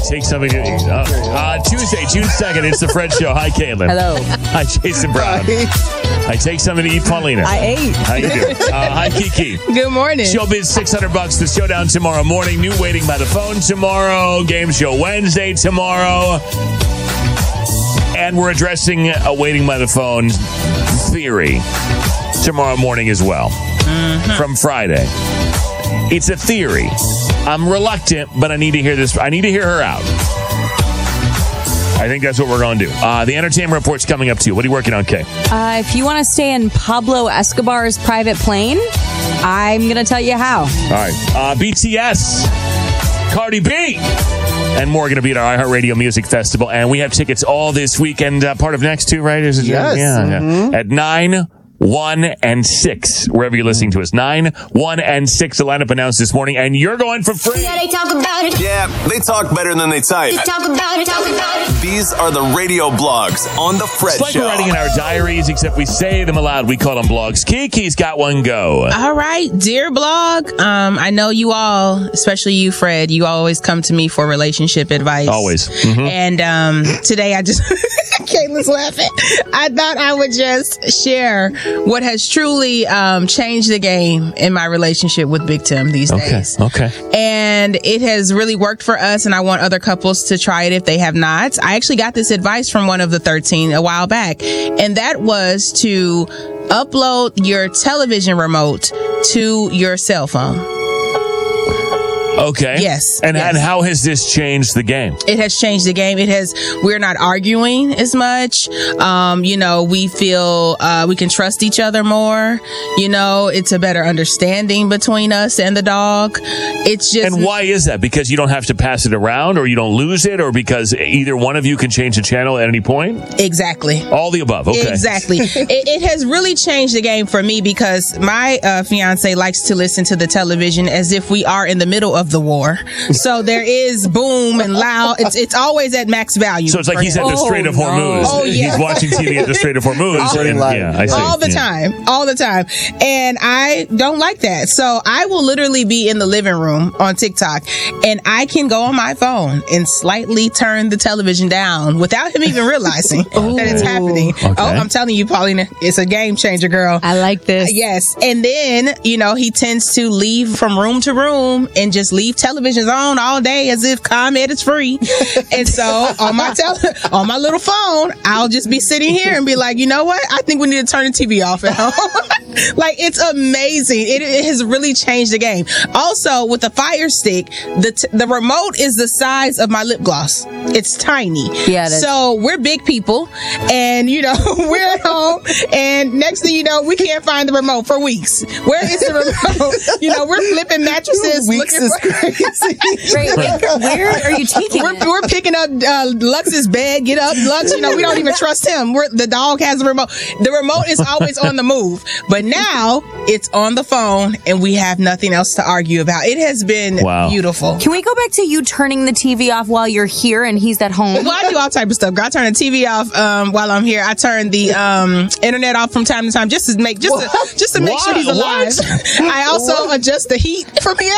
take something to eat. Tuesday, June 2nd, it's the Fred Show. Hi, Caitlin. Hello. Hi, Jason Brown. I take something to eat, Paulina. I ate. How you doing? Hi, Kiki. Good morning. Showbiz $600. The showdown tomorrow morning. New Waiting by the Phone tomorrow. Game Show Wednesday tomorrow. And we're addressing a Waiting by the Phone theory tomorrow morning as well. From Friday. It's a theory. I'm reluctant, but I need to hear this. I need to hear her out. I think that's what we're going to do. The entertainment report's coming up to you. What are you working on, Kay? If you want to stay in Pablo Escobar's private plane, I'm going to tell you how. All right. BTS, Cardi B, and more are going to be at our iHeartRadio Music Festival. And we have tickets all this weekend, part of next too, right? Is it? Yes. Yeah. At 9, 1, and 6, wherever you're listening to us. 9, 1, and 6, the lineup announced this morning, and you're going for free. Yeah, they talk about it. Yeah, they talk better than they type. They talk about it, talk about it. These are the radio blogs on the Fred It's like Show. we're writing in our diaries, except we say them aloud. We call them blogs. Kiki's got one go. All right, dear blog. I know you all, especially you, Fred, you always come to me for relationship advice. Always. And today I just, Caitlin's laughing. I thought I would just share what has truly changed the game in my relationship with Big Tim these days. Okay. And it has really worked for us, and I want other couples to try it if they have not. I actually got this advice from one of the 13 a while back, and that was to upload your television remote to your cell phone. Okay. Yes. And yes. how has this changed the game? It has changed the game. We're not arguing as much. We feel, we can trust each other more. It's a better understanding between us and the dog. It's just. And why is that? Because you don't have to pass it around, or you don't lose it, or because either one of you can change the channel at any point? Exactly. All the above. Okay. Exactly. it has really changed the game for me because my fiance likes to listen to the television as if we are in the middle of the war. So there is boom and loud. It's always at max value. So it's like he's at the Strait of Hormuz. Oh, yeah. He's watching TV at the Strait of Hormuz. I see. All the time. And I don't like that. So I will literally be in the living room on TikTok, and I can go on my phone and slightly turn the television down without him even realizing that it's happening. Okay. Oh, I'm telling you, Paulina, it's a game changer, girl. I like this. Yes. And then, he tends to leave from room to room and just leave televisions on all day as if ComEd is free. And so on my little phone, I'll just be sitting here and be like, you know what? I think we need to turn the TV off at home. Like, it's amazing. It has really changed the game. Also, with the Fire Stick, the remote is the size of my lip gloss. It's tiny. Yeah, it is. So we're big people, and we're at home, and next thing you know, we can't find the remote for weeks. Where is the remote? We're flipping mattresses. Weeks is crazy. Where are you taking it? We're picking up Lux's bed. Get up, Lux. We don't even trust him. The dog has the remote. The remote is always on the move. But now it's on the phone, and we have nothing else to argue about. It has been beautiful. Can we go back to you turning the TV off while you're here and he's at home? Well, I do all type of stuff. I turn the TV off while I'm here. I turn the internet off from time to time just to make sure he's alive. I also adjust the heat from here.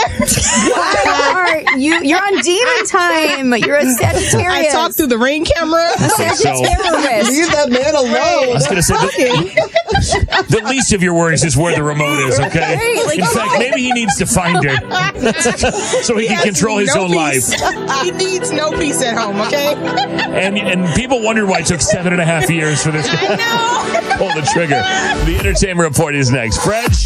You're on demon time. You're a Sagittarius. I talk through the Ring camera. Sagittarius. Leave that man alone. I was going to say, the least of your worries is where the remote is, okay? In fact, maybe he needs to find it so he can control his own life. He needs no peace at home, okay? And people wondered why it took 7.5 years for this guy to pull the trigger. The Entertainment Report is next. Fred